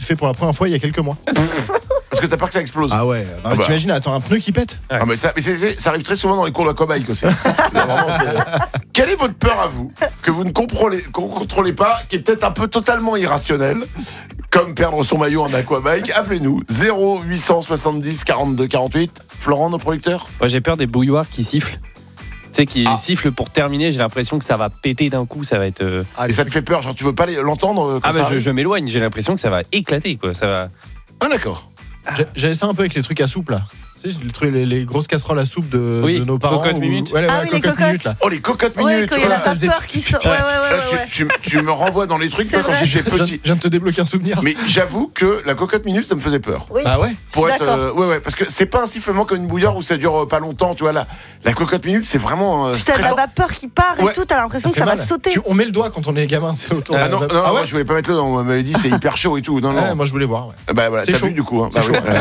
fait pour la première fois il y a quelques mois. Parce que t'as peur que ça explose. Ah ouais. Non, t'imagines, attends, un pneu qui pète. Ah mais ça arrive très souvent dans les cours d'aquabike aussi. Quelle est votre peur à vous que vous ne contrôlez pas, qui est peut-être un peu totalement irrationnelle, comme perdre son maillot en aquabike? Appelez-nous 0870 42 48. Florent, nos producteurs. Moi j'ai peur des bouilloires qui sifflent. Tu sais, qui sifflent pour terminer. J'ai l'impression que ça va péter d'un coup. Ça va être. Et ça te fait peur, genre tu veux pas l'entendre quand ça arrive? Je m'éloigne. J'ai l'impression que ça va éclater, quoi. Ça va. Ah d'accord. J'avais ça un peu avec les trucs à soupe là. Tu sais, les grosses casseroles à soupe de nos parents. Cocotte minute. Ouais, les cocotte minute là. Oh les cocottes minutes. Quand il y a la vapeur qui sort. Tu me renvoies dans les trucs quand j'étais petit. Je viens de te débloquer un souvenir. Mais j'avoue que la cocotte minute ça me faisait peur. Oui. Ah ouais. Pour être ouais parce que c'est pas un sifflement comme une bouilloire où ça dure pas longtemps, tu vois là. La cocotte minute c'est vraiment T'as la vapeur qui part et tout, t'as l'impression que ça va sauter. On met le doigt quand on est gamin, c'est autour. Ah non, moi je voulais pas mettre le doigt, on m'avait dit c'est hyper chaud et tout. Non. Moi je voulais voir. Bah voilà, t'as vu du coup.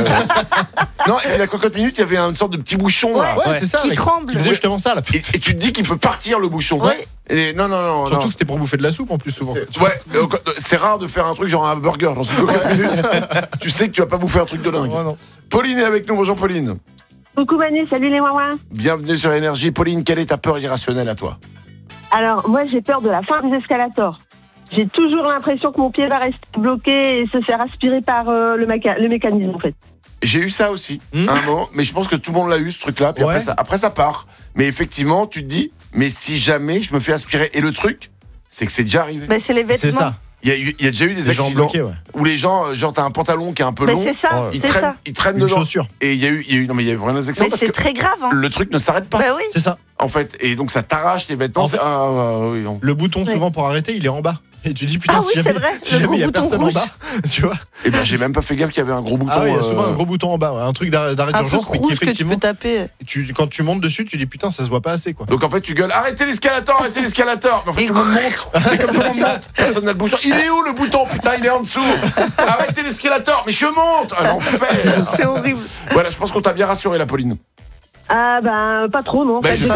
Non, et puis la cocotte minute, il y avait une sorte de petit bouchon là. Ouais, c'est ça. Qui tremble. Qui faisait justement ça là. Et tu te dis qu'il peut partir le bouchon. Ouais. Et non. Surtout c'était pour bouffer de la soupe en plus souvent. Ouais, c'est rare de faire un truc genre un burger dans une cocotte minute. Tu sais que tu vas pas bouffer un truc de dingue. Oh, non. Pauline est avec nous, bonjour Pauline. Coucou Manu, salut les mamans. Bienvenue sur Énergie. Pauline, quelle est ta peur irrationnelle à toi? Alors moi j'ai peur de la fin des escalators. J'ai toujours l'impression que mon pied va rester bloqué et se faire aspirer par le mécanisme en fait. J'ai eu ça aussi, un moment, mais je pense que tout le monde l'a eu ce truc-là, puis après ça part. Mais effectivement, tu te dis, mais si jamais je me fais aspirer, et le truc, c'est que c'est déjà arrivé. Mais c'est les vêtements. C'est ça. Il y a déjà eu des accidents bloqués, où les gens, genre t'as un pantalon qui est un peu long, Mais c'est ça, ils traînent Une dedans. chaussure. Et il y a eu vraiment des accidents Mais parce c'est que très grave. Hein. le truc ne s'arrête pas. Bah oui. C'est ça. En fait, et donc ça t'arrache tes vêtements. En fait, oui, non. le bouton souvent pour arrêter, il est en bas. Et tu dis putain, Ah oui, c'est vrai, si le jamais gros il y a bouton personne rouge. en bas, tu vois. Et ben j'ai même pas fait gaffe qu'il y avait un gros bouton. Ah oui, il y a souvent un gros bouton en bas, un truc d'arrêt Un truc d'urgence, mais qui rouge que tu effectivement, peux taper. quand tu montes dessus, tu dis putain, ça se voit pas assez quoi. Donc en fait tu gueules arrêtez l'escalator. Mais en fait tout le monde monte. Mais comme tout le monde monte, personne n'a le bouton. Il est où le bouton? Putain il est en dessous. Arrêtez l'escalator. Mais je monte. Ah l'enfer. C'est horrible. Voilà, je pense qu'on t'a bien rassuré la Pauline. Ah ben pas trop non. Ben, je sais.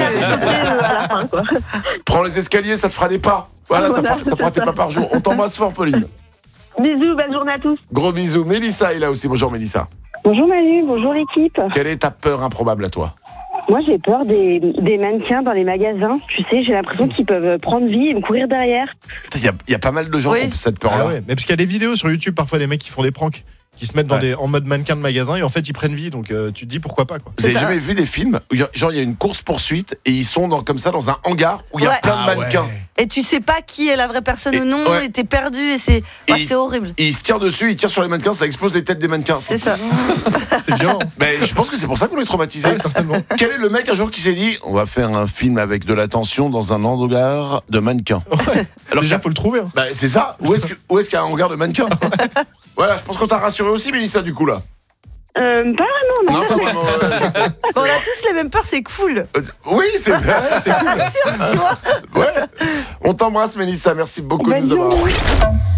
À la fin quoi. Prends les escaliers, ça te fera des pas. Voilà, ça fera tes pas par jour. On t'embrasse fort Pauline. Bisous, belle journée à tous. Gros bisous. Mélissa est là aussi. Bonjour Mélissa. Bonjour Manu, bonjour l'équipe. Quelle est ta peur improbable à toi? Moi j'ai peur des mannequins dans les magasins. Tu sais, j'ai l'impression qu'ils peuvent prendre vie et me courir derrière. Il y a pas mal de gens qui ont cette peur-là. Ah ouais, mais parce qu'il y a des vidéos sur YouTube parfois des mecs qui font des pranks, qui se mettent en mode mannequin de magasin et en fait ils prennent vie, donc tu te dis pourquoi pas quoi. Vous avez jamais vu des films où genre il y a une course poursuite et ils sont comme ça dans un hangar où il y a plein de mannequins. Ouais. Et tu sais pas qui est la vraie personne ou non, et t'es perdu et c'est horrible. Et ils se tirent dessus, ils tirent sur les mannequins, ça explose les têtes des mannequins. C'est ça. C'est violent. Mais je pense que c'est pour ça qu'on est traumatisé. Ouais, certainement. Quel est le mec un jour qui s'est dit on va faire un film avec de la tension dans un hangar de mannequins? Ouais. Alors déjà faut le trouver. Hein. Bah, c'est ça. Où est-ce qu'il y a un hangar de mannequins? Voilà, je pense qu'on t'a rassuré aussi, Mélissa, du coup là. Pas vraiment, non. Non, pas vraiment. Bon, on a tous les mêmes peurs, c'est cool. Oui, c'est vrai, c'est cool. Rassure, tu vois. Ouais. On t'embrasse, Mélissa. Merci beaucoup de Bonne nous avoir. journée.